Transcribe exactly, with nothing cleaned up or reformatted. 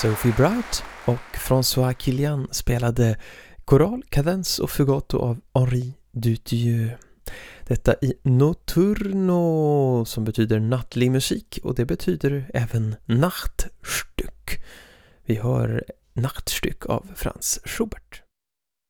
Sophie Bright och François Kilian spelade Choral, Cadence och Fugato av Henri Dutilleux. Detta i Notturno som betyder nattlig musik, och det betyder även nachtstyck. Vi hör nachtstyck av Franz Schubert.